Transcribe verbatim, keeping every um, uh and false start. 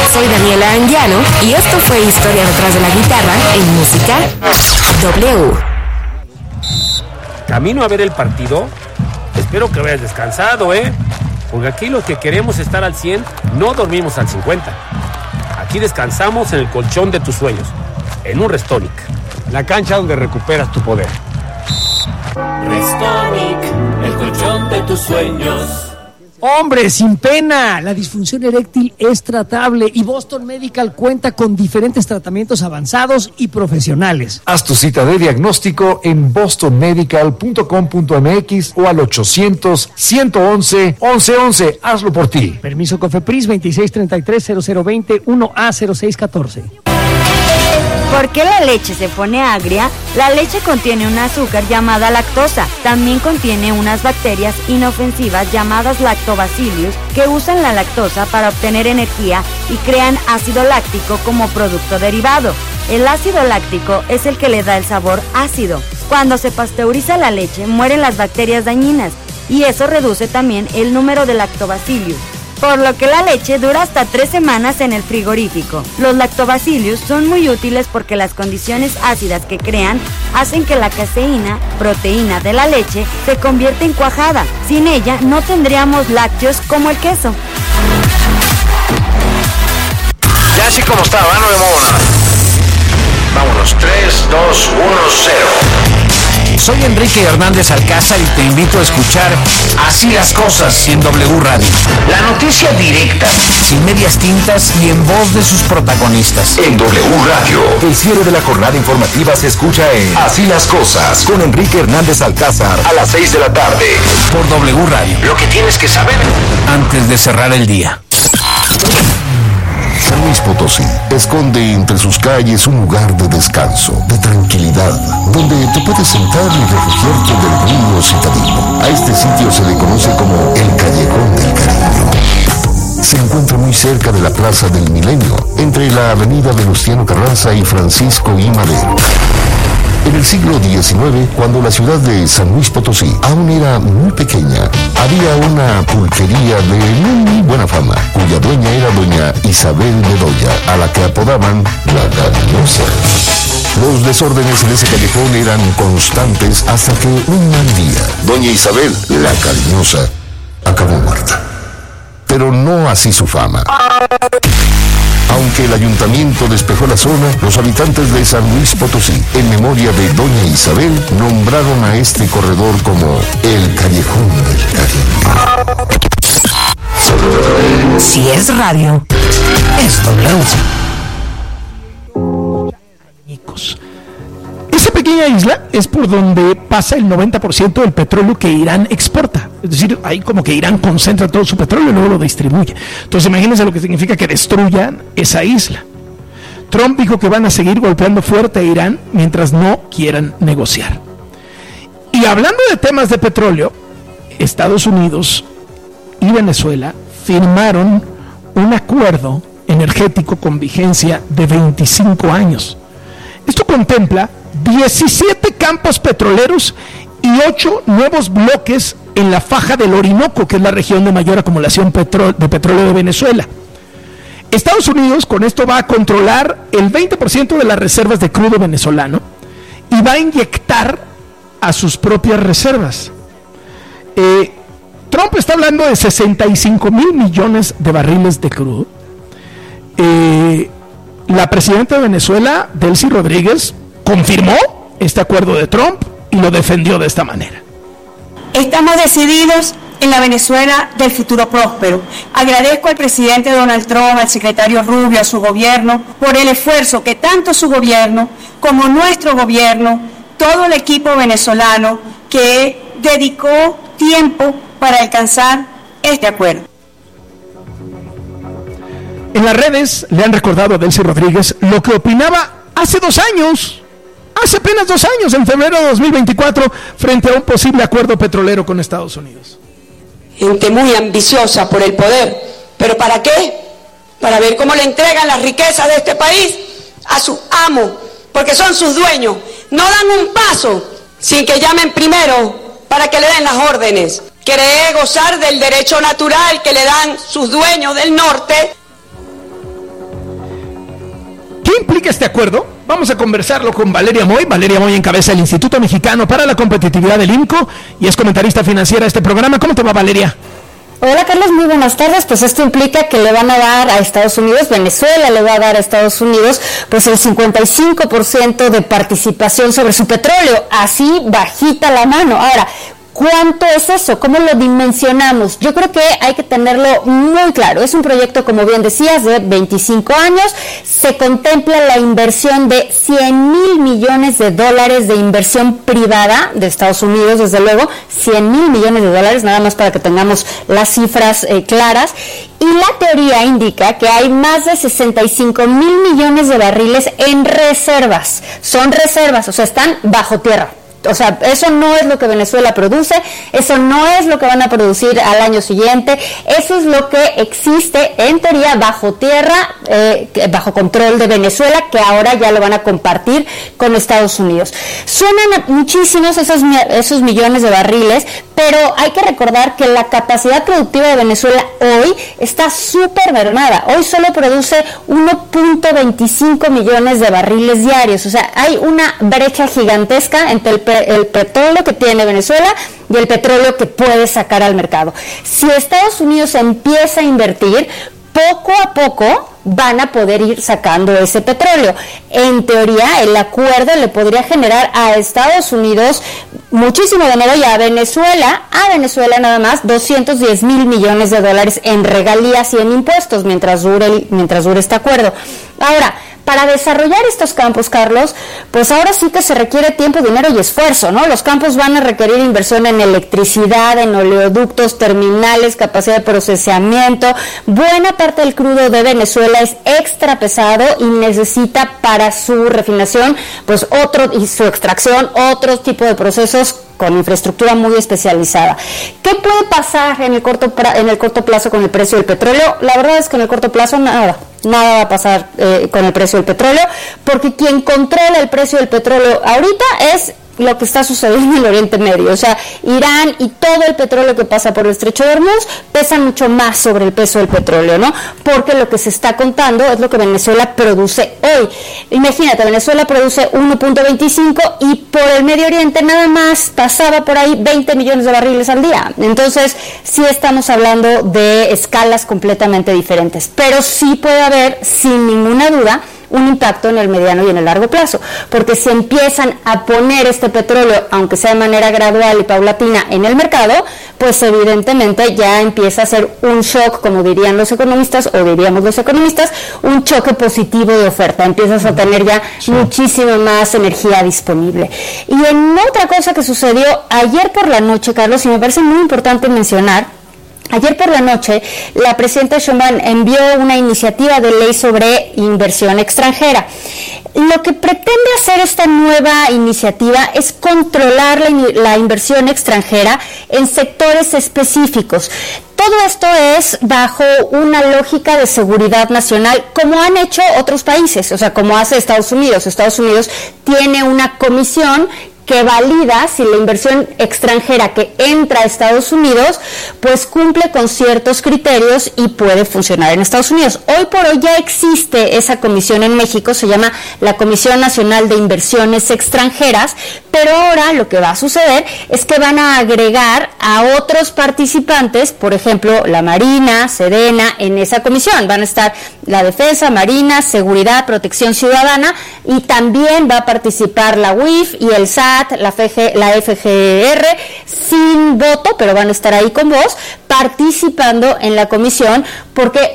Soy Daniela Anguiano y esto fue Historia detrás de la guitarra en Música W. Camino a ver el partido. Espero que hayas descansado, ¿eh? Porque aquí los que queremos estar al cien no dormimos al cincuenta. Aquí descansamos en el colchón de tus sueños, en un Restonic, la cancha donde recuperas tu poder. Restonic, el colchón de tus sueños. Hombre, sin pena, la disfunción eréctil es tratable y Boston Medical cuenta con diferentes tratamientos avanzados y profesionales. Haz tu cita de diagnóstico en boston medical punto com punto m x o al ochocientos, ciento once, once once. Hazlo por ti. Permiso COFEPRIS veintiséis treinta y tres, cero cero veinte, uno A cero seis catorce. ¿Por qué la leche se pone agria? La leche contiene un azúcar llamada lactosa. También contiene unas bacterias inofensivas llamadas lactobacillus que usan la lactosa para obtener energía y crean ácido láctico como producto derivado. El ácido láctico es el que le da el sabor ácido. Cuando se pasteuriza la leche, mueren las bacterias dañinas y eso reduce también el número de lactobacillus, por lo que la leche dura hasta tres semanas en el frigorífico. Los lactobacillus son muy útiles porque las condiciones ácidas que crean hacen que la caseína, proteína de la leche, se convierta en cuajada. Sin ella no tendríamos lácteos como el queso. Ya así como está, ¿va? No me muevo nada. Vámonos, tres, dos, uno, cero. Soy Enrique Hernández Alcázar y te invito a escuchar Así las Cosas en W Radio. La noticia directa, sin medias tintas y en voz de sus protagonistas. En W Radio. El cierre de la jornada informativa se escucha en Así las Cosas con Enrique Hernández Alcázar a las seis de la tarde. Por W Radio. Lo que tienes que saber antes de cerrar el día. San Luis Potosí esconde entre sus calles un lugar de descanso, de tranquilidad, donde te puedes sentar y refugiarte del ruido citadino. A este sitio se le conoce como el Callejón del Cariño. Se encuentra muy cerca de la Plaza del Milenio, entre la avenida Venustiano Carranza y Francisco I. Madero. En el siglo diecinueve, cuando la ciudad de San Luis Potosí aún era muy pequeña, había una pulquería de muy buena fama, cuya dueña era doña Isabel Bedoya, a la que apodaban la Cariñosa. Los desórdenes en ese callejón eran constantes hasta que un mal día, doña Isabel, la Cariñosa, acabó muerta. Pero no así su fama. Aunque el ayuntamiento despejó la zona, los habitantes de San Luis Potosí, en memoria de doña Isabel, nombraron a este corredor como el Callejón del Cariño. Si es radio, es W. Esa pequeña isla es por donde pasa el noventa por ciento del petróleo que Irán exporta. Es decir, ahí como que Irán concentra todo su petróleo y luego lo distribuye. Entonces imagínense lo que significa que destruyan esa isla. Trump dijo que van a seguir golpeando fuerte a Irán mientras no quieran negociar. Y hablando de temas de petróleo, Estados Unidos y Venezuela firmaron un acuerdo energético con vigencia de veinticinco años. Esto contempla diecisiete campos petroleros y ocho nuevos bloques en la faja del Orinoco, que es la región de mayor acumulación petro- de petróleo de Venezuela. Estados Unidos con esto va a controlar el veinte por ciento de las reservas de crudo venezolano y va a inyectar a sus propias reservas. Eh, Trump está hablando de sesenta y cinco mil millones de barriles de crudo. Eh, la presidenta de Venezuela, Delcy Rodríguez, confirmó este acuerdo de Trump y lo defendió de esta manera. Estamos decididos en la Venezuela del futuro próspero. Agradezco al presidente Donald Trump, al secretario Rubio, a su gobierno, por el esfuerzo que tanto su gobierno como nuestro gobierno, todo el equipo venezolano que dedicó tiempo para alcanzar este acuerdo. En las redes le han recordado a Delcy Rodríguez lo que opinaba hace dos años, hace apenas dos años, en febrero de dos mil veinticuatro, frente a un posible acuerdo petrolero con Estados Unidos. Gente muy ambiciosa por el poder, ¿pero para qué? Para ver cómo le entregan las riquezas de este país a sus amos, porque son sus dueños. No dan un paso sin que llamen primero para que le den las órdenes. Quiere gozar del derecho natural que le dan sus dueños del norte. implica este acuerdo? Vamos a conversarlo con Valeria Moy. Valeria Moy encabeza el Instituto Mexicano para la Competitividad del IMCO y es comentarista financiera de este programa. ¿Cómo te va, Valeria? Hola Carlos, muy buenas tardes. Pues esto implica que le van a dar a Estados Unidos, Venezuela le va a dar a Estados Unidos, pues el cincuenta y cinco por ciento de participación sobre su petróleo, así bajita la mano. Ahora, ¿cuánto es eso? ¿Cómo lo dimensionamos? Yo creo que hay que tenerlo muy claro. Es un proyecto, como bien decías, de veinticinco años. Se contempla la inversión de cien mil millones de dólares de inversión privada de Estados Unidos, desde luego, cien mil millones de dólares, nada más para que tengamos las cifras eh, claras. Y la teoría indica que hay más de sesenta y cinco mil millones de barriles en reservas. Son reservas, o sea, están bajo tierra. O sea, eso no es lo que Venezuela produce, eso no es lo que van a producir al año siguiente, eso es lo que existe en teoría bajo tierra, eh, bajo control de Venezuela, que ahora ya lo van a compartir con Estados Unidos. Suenan muchísimos esos, esos millones de barriles, pero hay que recordar que la capacidad productiva de Venezuela hoy está súper mermada. Hoy solo produce uno punto veinticinco millones de barriles diarios, o sea, hay una brecha gigantesca entre el el petróleo que tiene Venezuela y el petróleo que puede sacar al mercado. Si Estados Unidos empieza a invertir, poco a poco van a poder ir sacando ese petróleo. En teoría, el acuerdo le podría generar a Estados Unidos muchísimo dinero y a Venezuela, a Venezuela nada más, doscientos diez mil millones de dólares en regalías y en impuestos mientras dure, el, mientras dure este acuerdo. Ahora, para desarrollar estos campos, Carlos, pues ahora sí que se requiere tiempo, dinero y esfuerzo, ¿no? Los campos van a requerir inversión en electricidad, en oleoductos, terminales, capacidad de procesamiento. Buena parte del crudo de Venezuela es extra pesado y necesita para su refinación, pues otro, y su extracción, otro tipo de procesos con infraestructura muy especializada. ¿Qué puede pasar en el corto en el corto plazo con el precio del petróleo? La verdad es que en el corto plazo nada, nada va a pasar eh, con el precio del petróleo, porque quien controla el precio del petróleo ahorita es lo que está sucediendo en el Oriente Medio. O sea, Irán y todo el petróleo que pasa por el Estrecho de Hormuz pesa mucho más sobre el peso del petróleo, ¿no? Porque lo que se está contando es lo que Venezuela produce hoy. Imagínate, Venezuela produce uno punto veinticinco y por el Medio Oriente nada más pasaba por ahí veinte millones de barriles al día. Entonces, sí estamos hablando de escalas completamente diferentes. Pero sí puede haber, sin ninguna duda, un impacto en el mediano y en el largo plazo, porque si empiezan a poner este petróleo, aunque sea de manera gradual y paulatina, en el mercado, pues evidentemente ya empieza a ser un shock, como dirían los economistas, o diríamos los economistas, un choque positivo de oferta, empiezas a tener ya sí. muchísima más energía disponible. Y en otra cosa que sucedió ayer por la noche, Carlos, y me parece muy importante mencionar, ayer por la noche, la presidenta Sheinbaum envió una iniciativa de ley sobre inversión extranjera. Lo que pretende hacer esta nueva iniciativa es controlar la, la inversión extranjera en sectores específicos. Todo esto es bajo una lógica de seguridad nacional, como han hecho otros países, o sea, como hace Estados Unidos. Estados Unidos tiene una comisión que valida si la inversión extranjera que entra a Estados Unidos pues cumple con ciertos criterios y puede funcionar en Estados Unidos. Hoy por hoy ya existe esa comisión en México, se llama la Comisión Nacional de Inversiones Extranjeras, pero ahora lo que va a suceder es que van a agregar a otros participantes, por ejemplo, la Marina, Sedena, en esa comisión. Van a estar la Defensa, Marina, Seguridad, Protección Ciudadana, y también va a participar la U I F y el S A T, la, F G, la F G R, sin voto, pero van a estar ahí con vos, participando en la comisión, porque